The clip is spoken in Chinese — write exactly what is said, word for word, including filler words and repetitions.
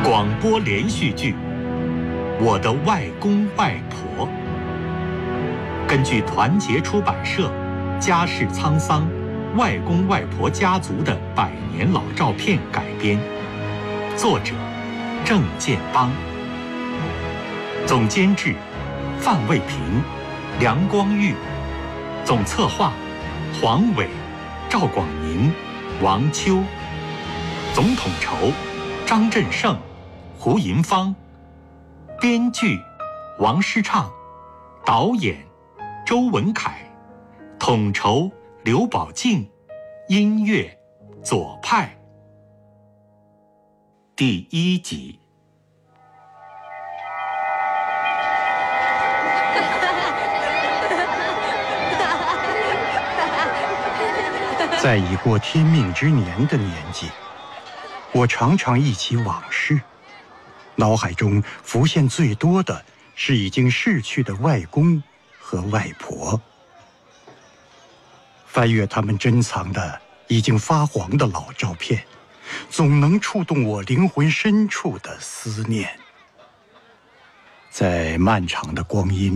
广播连续剧《我的外公外婆》，根据团结出版社家世沧桑外公外婆家族的百年老照片改编，作者郑建邦，总监制范卫平、梁光玉，总策划黄伟、赵广宁、王秋，总统筹张振胜、胡银芳，编剧王诗畅，导演周文凯，统筹刘宝静，音乐左派。第一集。 在已过天命之年的年纪，我常常忆起往事，脑海中浮现最多的是已经逝去的外公和外婆。翻阅他们珍藏的已经发黄的老照片，总能触动我灵魂深处的思念。在漫长的光阴